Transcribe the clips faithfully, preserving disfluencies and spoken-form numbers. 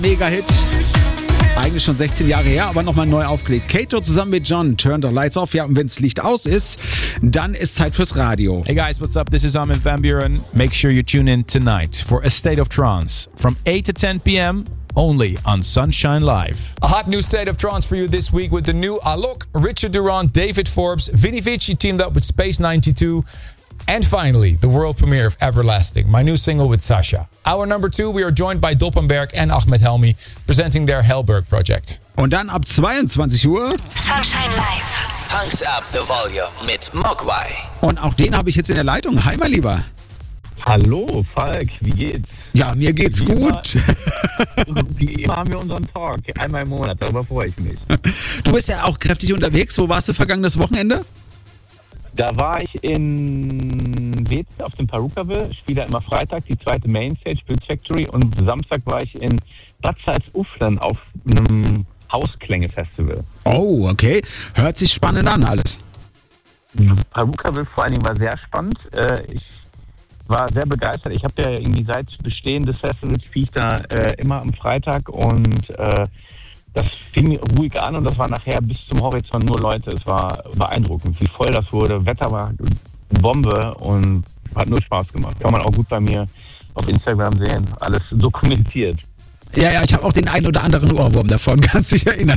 Mega-Hit. Eigentlich schon sechzehn Jahre her, aber nochmal neu aufgelegt. Kato zusammen mit John, Turn the Lights Off. Ja, und wenn das Licht aus ist, dann ist Zeit fürs Radio. Hey guys, what's up? This is Armin van Buuren. Make sure you tune in tonight for A State of Trance from eight to ten p.m. only on Sunshine Live. A hot new State of Trance for you this week with the new Alok, Richard Durand, David Forbes, Vinny Vici teamed up with Space ninety-two. And finally, the world premiere of Everlasting, my new single with Sasha. Hour number two, we are joined by Doppenberg and Ahmed Helmi, presenting their Hellberg project. Und dann ab zweiundzwanzig Uhr Sunshine Live. Punks Up the Volume mit Mogwai. Und auch den habe ich jetzt in der Leitung. Hi, mein Lieber. Hallo, Falk, wie geht's? Ja, mir geht's wie gut. Immer, wie immer haben wir unseren Talk, einmal im Monat, darüber freue ich mich. Du bist ja auch kräftig unterwegs. Wo warst du vergangenes Wochenende? Da war ich in Wetzen auf dem Perukaville, spiele da immer Freitag die zweite Mainstage, Bild Factory, und Samstag war ich in Bad Salzuflen auf einem Hausklänge-Festival. Oh, okay. Hört sich spannend an alles. Perukaville vor allen Dingen war sehr spannend. Ich war sehr begeistert. Ich habe ja irgendwie seit Bestehen des Festivals spiele ich da immer am Freitag, und das fing ruhig an und das war nachher bis zum Horizont nur Leute. Es war beeindruckend, wie voll das wurde. Wetter war Bombe und hat nur Spaß gemacht. Kann man auch gut bei mir auf Instagram sehen. Alles dokumentiert. Ja, ja, ich habe auch den einen oder anderen Ohrwurm davon, kannst dich erinnern.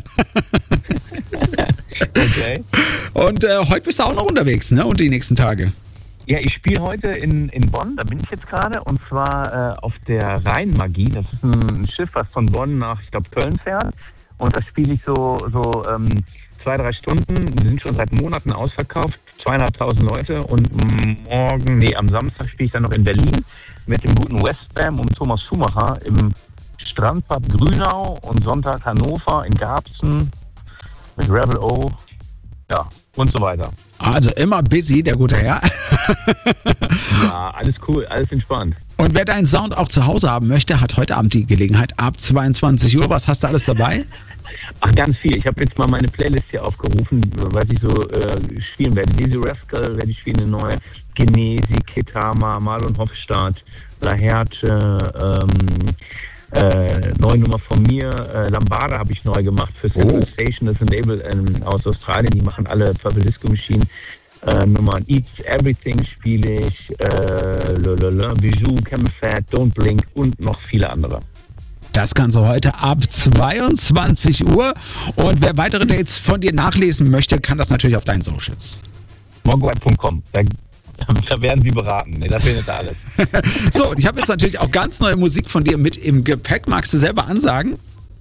Okay. Und äh, heute bist du auch noch unterwegs, ne? Und die nächsten Tage. Ja, ich spiele heute in, in Bonn, da bin ich jetzt gerade, und zwar äh, auf der Rheinmagie. Das ist ein Schiff, was von Bonn nach, ich glaube, Köln fährt. Und da spiele ich so, so ähm, zwei, drei Stunden. Wir sind schon seit Monaten ausverkauft, zweieinhalbtausend Leute. Und morgen, nee, am Samstag spiele ich dann noch in Berlin mit dem guten Westbam und Thomas Schumacher im Strandpub Grünau, und Sonntag Hannover in Garbsen mit Rebel O, ja, und so weiter. Also immer busy, der gute Herr. Ja, alles cool, alles entspannt. Und wer deinen Sound auch zu Hause haben möchte, hat heute Abend die Gelegenheit ab zweiundzwanzig Uhr. Was hast du alles dabei? Ach, ganz viel. Ich habe jetzt mal meine Playlist hier aufgerufen, was ich so äh, spielen werde. Dizzy Rascal werde ich spielen, eine neue. Genesi, Kitama, Marlon Hofstadt, La Herte, ähm, äh, neue Nummer von mir, äh, Lambada habe ich neu gemacht für Central oh. Station, das ist ein Label ähm, aus Australien, die machen alle Purple Disco Machine äh, Nummern. Eats Everything spiele ich, äh, Lolala, Bijou, Camelfat, Don't Blink und noch viele andere. Das kannst du heute ab zweiundzwanzig Uhr. Und wer weitere Dates von dir nachlesen möchte, kann das natürlich auf deinen Socials. mogwai punkt com. Da, da werden sie beraten. Ne, da findet ihr alles. So, und ich habe jetzt natürlich auch ganz neue Musik von dir mit im Gepäck. Magst du selber ansagen?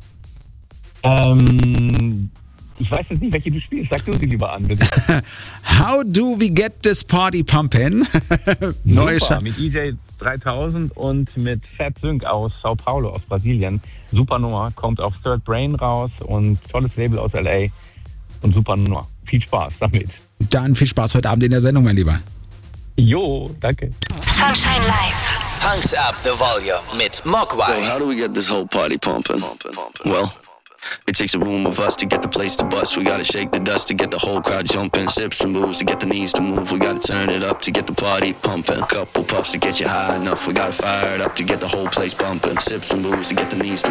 Ähm, ich weiß jetzt nicht, welche du spielst. Sag du sie lieber an, bitte. How do we get this party pumpin'? Neue Super, Scha- mit E J dreitausend und mit Fat Sync aus Sao Paulo, aus Brasilien. Super Nummer, kommt auf Third Brain raus und tolles Label aus L A und super Nummer. Viel Spaß damit. Dann viel Spaß heute Abend in der Sendung, mein Lieber. Jo, danke. Sunshine Live. Punks Up the Volume mit Mogwai. So how do we get this whole party pumping? Well, it takes a room of us to get the place to bust. We gotta shake the dust to get the whole crowd jumping. Sip some moves to get the knees to move. We gotta turn it up to get the party pumping. Couple puffs to get you high enough. We gotta fire it up to get the whole place bumping. Sip some moves to get the knees to